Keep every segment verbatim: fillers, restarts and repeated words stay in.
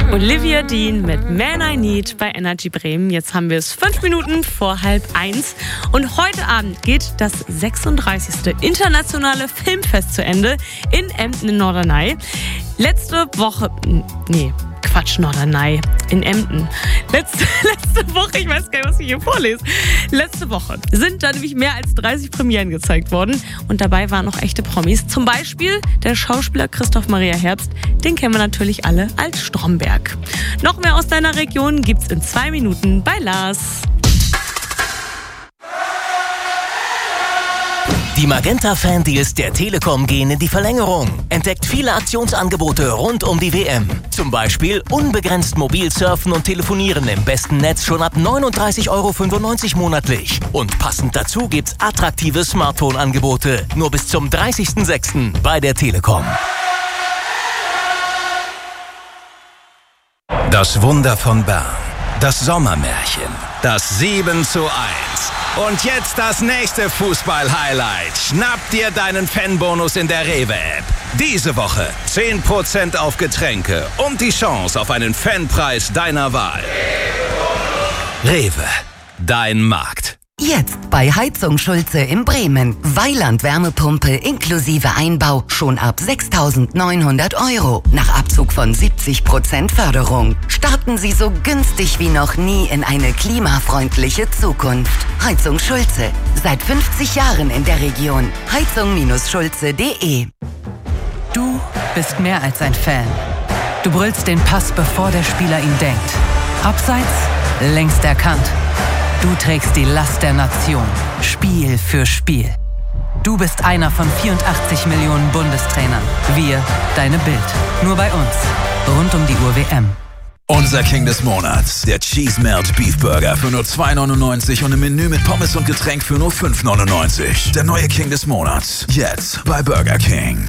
Olivia Dean mit Man I Need bei Energy Bremen. Jetzt haben wir es fünf Minuten vor halb eins. Und heute Abend geht das sechsunddreißigste internationale Filmfest zu Ende in Emden in Norderney. Letzte Woche, nee, Quatsch, Norderney, in Emden. Letzte, letzte Woche, ich weiß gar nicht, was ich hier vorlese. Letzte Woche sind da nämlich mehr als dreißig Premieren gezeigt worden. Und dabei waren noch echte Promis. Zum Beispiel der Schauspieler Christoph Maria Herbst. Den kennen wir natürlich alle als Stromberg. Noch mehr aus deiner Region gibt's in zwei Minuten bei Lars. Die Magenta-Fan-Deals der Telekom gehen in die Verlängerung. Entdeckt viele Aktionsangebote rund um die W M. Zum Beispiel unbegrenzt mobil surfen und telefonieren im besten Netz schon ab neununddreißig Euro fünfundneunzig monatlich. Und passend dazu gibt's attraktive Smartphone-Angebote. Nur bis zum dreißigsten sechsten bei der Telekom. Das Wunder von Bern. Das Sommermärchen. Das sieben zu eins. Und jetzt das nächste Fußball-Highlight. Schnapp dir deinen Fanbonus in der Rewe-App. Diese Woche zehn Prozent auf Getränke und die Chance auf einen Fanpreis deiner Wahl. Rewe, dein Markt. Jetzt bei Heizung Schulze in Bremen. Weiland-Wärmepumpe inklusive Einbau schon ab sechstausendneunhundert Euro. Nach Abzug von siebzig Prozent Förderung. Starten Sie so günstig wie noch nie in eine klimafreundliche Zukunft. Heizung Schulze. Seit fünfzig Jahren in der Region. heizung Schulze punkt de. Du bist mehr als ein Fan. Du brüllst den Pass, bevor der Spieler ihn denkt. Abseits, längst erkannt. Du trägst die Last der Nation, Spiel für Spiel. Du bist einer von vierundachtzig Millionen Bundestrainern. Wir, deine Bild. Nur bei uns. Rund um die Uhr W M. Unser King des Monats, der Cheese Melt Beef Burger für nur zwei neunundneunzig und ein Menü mit Pommes und Getränk für nur fünf neunundneunzig. Der neue King des Monats, jetzt bei Burger King.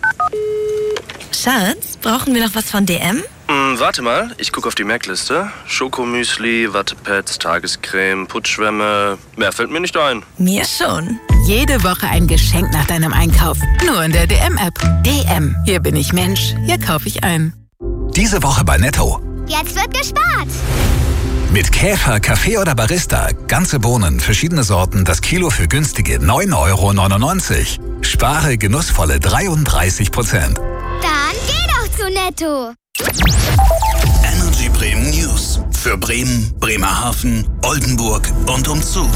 Schatz, brauchen wir noch was von D M? Mm, warte mal, ich gucke auf die Merkliste. Schokomüsli, Wattepads, Tagescreme, Putzschwämme. Mehr fällt mir nicht ein. Mir schon. Jede Woche ein Geschenk nach deinem Einkauf. Nur in der D M-App. D M. Hier bin ich Mensch. Hier kaufe ich ein. Diese Woche bei Netto. Jetzt wird gespart. Mit Käfer, Kaffee oder Barista. Ganze Bohnen, verschiedene Sorten, das Kilo für günstige neun Euro neunundneunzig. Spare genussvolle dreiunddreißig Prozent. Dann geh doch zu Netto. Energy Bremen News. Für Bremen, Bremerhaven, Oldenburg und umzu.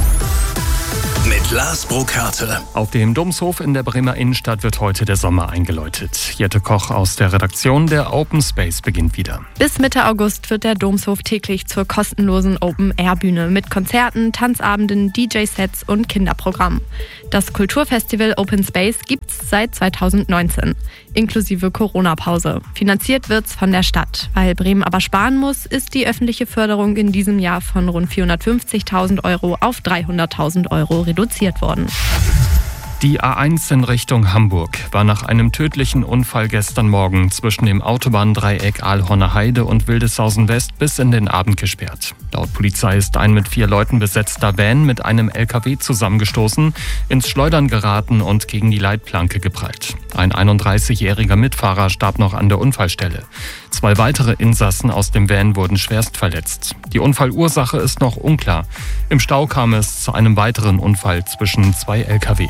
Mit Lars Brokarte. Auf dem Domshof in der Bremer Innenstadt wird heute der Sommer eingeläutet. Jette Koch aus der Redaktion. Der Open Space beginnt wieder. Bis Mitte August wird der Domshof täglich zur kostenlosen Open-Air-Bühne mit Konzerten, Tanzabenden, D J-Sets und Kinderprogrammen. Das Kulturfestival Open Space gibt's seit zweitausendneunzehn, inklusive Corona-Pause. Finanziert wird's von der Stadt. Weil Bremen aber sparen muss, ist die öffentliche Förderung in diesem Jahr von rund vierhundertfünfzigtausend Euro auf dreihunderttausend Euro reduziert worden. Die A eins in Richtung Hamburg war nach einem tödlichen Unfall gestern Morgen zwischen dem Autobahndreieck Aalhorner Heide und Wildeshausen West bis in den Abend gesperrt. Laut Polizei ist ein mit vier Leuten besetzter Van mit einem L K W zusammengestoßen, ins Schleudern geraten und gegen die Leitplanke geprallt. Ein einunddreißigjähriger Mitfahrer starb noch an der Unfallstelle. Zwei weitere Insassen aus dem Van wurden schwerst verletzt. Die Unfallursache ist noch unklar. Im Stau kam es zu einem weiteren Unfall zwischen zwei L K W.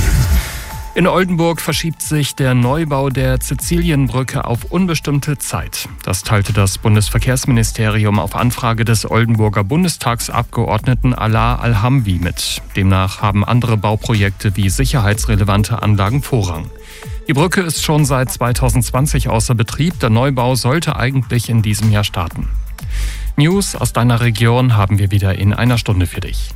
In Oldenburg verschiebt sich der Neubau der Sizilienbrücke auf unbestimmte Zeit. Das teilte das Bundesverkehrsministerium auf Anfrage des Oldenburger Bundestagsabgeordneten Alaa Al-Hamwi mit. Demnach haben andere Bauprojekte wie sicherheitsrelevante Anlagen Vorrang. Die Brücke ist schon seit zweitausendzwanzig außer Betrieb. Der Neubau sollte eigentlich in diesem Jahr starten. News aus deiner Region haben wir wieder in einer Stunde für dich.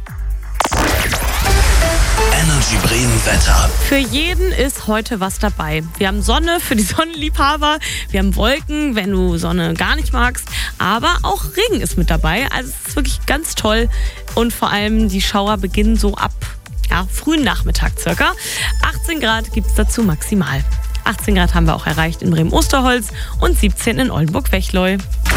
Energy Bremen Wetter. Für jeden ist heute was dabei. Wir haben Sonne für die Sonnenliebhaber, wir haben Wolken, wenn du Sonne gar nicht magst, aber auch Regen ist mit dabei. Also es ist wirklich ganz toll und vor allem die Schauer beginnen so ab ja, frühen Nachmittag circa. achtzehn Grad gibt es dazu maximal. achtzehn Grad haben wir auch erreicht in Bremen-Osterholz und siebzehn in Oldenburg-Wechleu.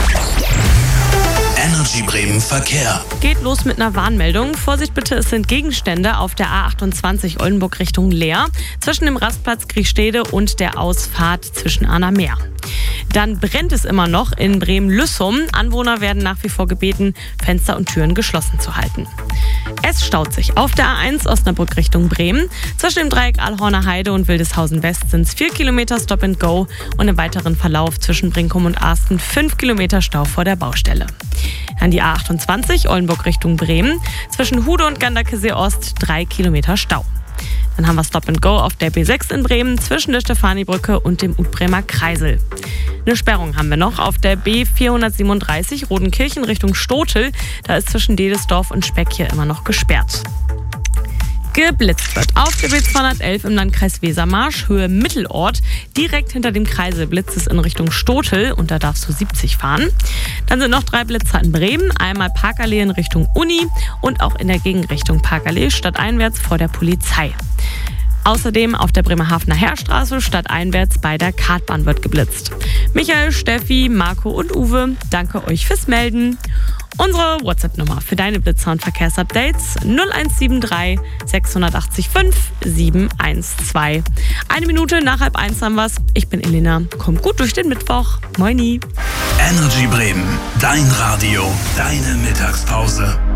Energy Bremen Verkehr. Geht los mit einer Warnmeldung. Vorsicht bitte, es sind Gegenstände auf der A achtundzwanzig Oldenburg Richtung Leer zwischen dem Rastplatz Griechstede und der Ausfahrt zwischen Arner Meer. Dann brennt es immer noch in Bremen-Lüssum. Anwohner werden nach wie vor gebeten, Fenster und Türen geschlossen zu halten. Es staut sich auf der A eins Osnabrück Richtung Bremen. Zwischen dem Dreieck Allhorner Heide und Wildeshausen West sind es vier Kilometer Stop and Go und im weiteren Verlauf zwischen Brinkum und Arsten fünf Kilometer Stau vor der Baustelle. Dann die A achtundzwanzig Oldenburg Richtung Bremen. Zwischen Hude und Ganderkesee Ost drei Kilometer Stau. Dann haben wir Stop and Go auf der B sechs in Bremen zwischen der Stefanibrücke und dem Utbremer Kreisel. Eine Sperrung haben wir noch auf der B vierhundertsiebenunddreißig Rodenkirchen Richtung Stotel. Da ist zwischen Dedesdorf und Speck hier immer noch gesperrt. Geblitzt wird auf der B zweihundertelf im Landkreis Wesermarsch, Höhe Mittelort. Direkt hinter dem Kreisel blitzt es in Richtung Stotel und da darfst du siebzig fahren. Dann sind noch drei Blitzer in Bremen, einmal Parkallee in Richtung Uni und auch in der Gegenrichtung Parkallee stadteinwärts vor der Polizei. Außerdem auf der Bremerhavener Heerstraße stadteinwärts bei der Kartbahn wird geblitzt. Michael, Steffi, Marco und Uwe, danke euch fürs Melden. Unsere WhatsApp-Nummer für deine Blitzer- und Verkehrsupdates null eins sieben drei sechs acht fünf sieben eins zwei. Eine Minute nach halb eins haben wir's. Ich bin Elena. Kommt gut durch den Mittwoch. Moini. Energy Bremen. Dein Radio. Deine Mittagspause.